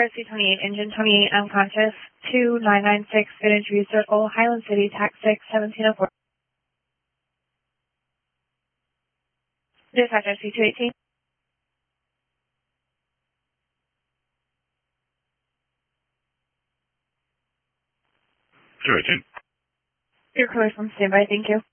C28, engine 28, unconscious, 2996 Vintage View Circle, Highland City, tax 6, 1704. Dispatcher C218. Sure, Your crew is from standby, thank you.